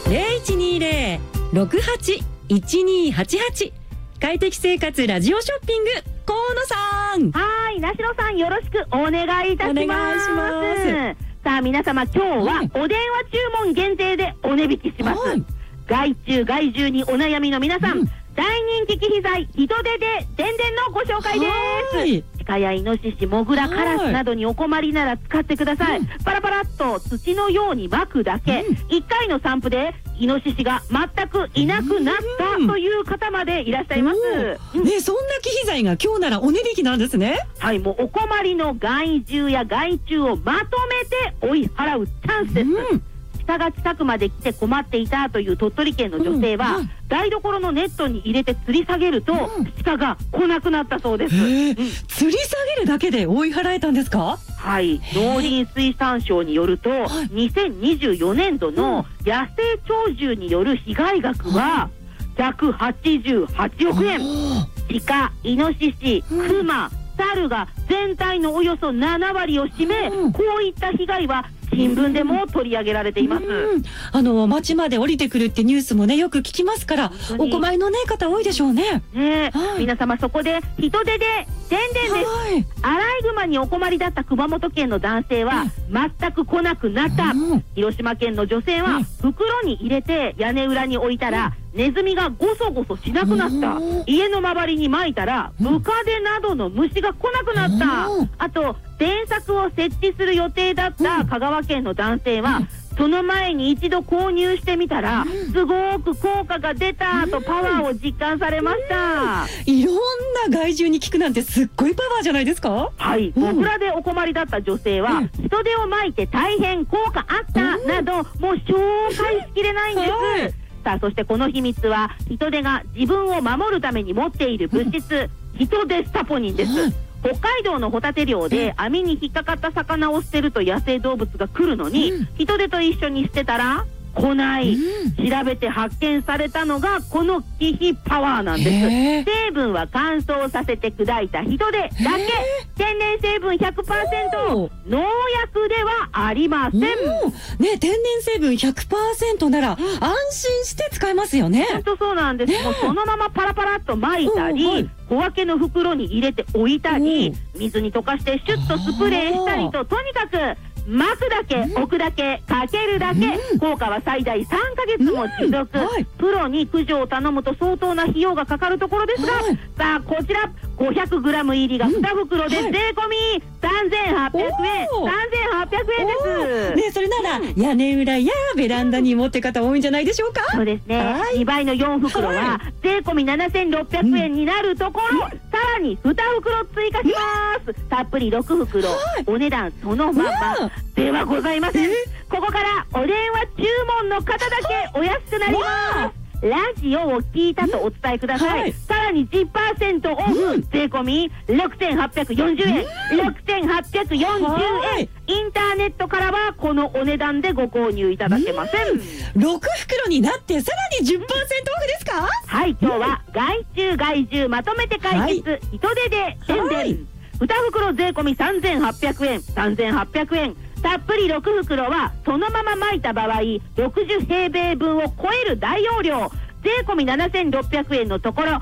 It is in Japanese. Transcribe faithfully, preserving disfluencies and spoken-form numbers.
ゼロいちにゼロ ろくはち いちにはちはち。快適生活ラジオショッピング、河野さん。 はい、なしろさん、よろしくお願いいたします。 お願いします。 さあ皆様、今日はお電話注文限定でお値引きします。 はい、 害虫害獣にお悩みの皆さん、うん、大人気機器材ヒトデで電電のご紹介です。はい、鹿やイノシシ、モグラ、カラスなどにお困りなら使ってください。うん、パラパラっと土のように撒くだけ、うん、いっかいの散布でイノシシが全くいなくなったという方までいらっしゃいます。 うん、ね、そんな機器材が今日ならお値引きなんですね。はい、 もうお困りの害獣や害虫をまとめて追い払うチャンスです。うん、鹿が近くまで来て困っていたという鳥取県の女性は、うん、台所のネットに入れて吊り下げると、うん、鹿が来なくなったそうです。うん、 吊り下げるだけで追い払えたんですか？ はい、農林水産省によると、はい、にせんにじゅうよねんどの野生鳥獣による被害額はひゃくはちじゅうはちおくえん。鹿、イノシシ、クマ、猿が全体のおよそななわりを占め、うん、こういった被害は新聞でも取り上げられています。うん、 あの町まで降りてくるってニュースもね、よく聞きますから、お困りの、ね、方多いでしょうね。 ね、はい、皆様そこで人手で電電です。はい、アライグマにお困りだった熊本県の男性は、うん、全く来なくなった。うん、広島県の女性は、うん、袋に入れて屋根裏に置いたら、うん、ネズミがゴソゴソしなくなった。うん、家の周りに撒いたら、うん、ムカデなどの虫が来なくなった。うん、あと電柵を設置する予定だった香川県の男性は、うん、その前に一度購入してみたら、うん、すごく効果が出たとパワーを実感されました。 うん、いろんな害獣に効くなんてすっごいパワーじゃないですか？ はい、モグラでお困りだった女性は、うん、人手をまいて大変効果あった、うん、などもう紹介しきれないんです。はい、さあそしてこの秘密は人手が自分を守るために持っている物質、うん、人手スタポニンです。うん、北海道のホタテ漁で網に引っかかった魚を捨てると野生動物が来るのに、うん、人手と一緒に捨てたら来ない、うん、調べて発見されたのがこの機器パワーなんです。成分は乾燥させて砕いた人手だけ、天然成分 ひゃくパーセント、 農薬ではありません。ね、 天然成分 ひゃくパーセント なら安心して使えますよね。 本当そうなんです。もうそのままパラパラっと撒いたり、はい、小分けの袋に入れて置いたり、水に溶かしてシュッとスプレーしたりと、とにかく巻くだけ、置くだけ、かけるだけ、うん、効果は最大さんかげつも持続。うん、はい、プロに駆除を頼むと相当な費用がかかるところですが、はい、さあこちら ごひゃくグラム 入りがに袋で税込みさんぜんはっぴゃくえん、さんぜんはっぴゃくえんです。 ね、それなら屋根裏やベランダに持って方多いんじゃないでしょうか。 そうですね、はい、にばいのよん袋は税込みななせんろっぴゃくえんになるところ、うん、さらにに袋追加します。たっぷりろく袋、はい、お値段そのままではございません。ここからお電話注文の方だけお安くなります。ラジオを聞いたとお伝えください。はい、さらに じゅっパーセント オフ、うん、税込みろくせんはっぴゃくよんじゅうえん、うん、ろくせんはっぴゃくよんじゅうえん、インターネットからはこのお値段でご購入いただけません。 うん、ろく袋になってさらに じゅっパーセント オフですか？ はい、今日は害虫害獣まとめて解決、はい、人手で宣伝、はい、に袋税込みさんぜんはっぴゃくえん、さんぜんはっぴゃくえん、たっぷりろく袋はそのまま撒いた場合ろくじゅうへいべいぶんを超える大容量、税込みななせんろっぴゃくえんのところ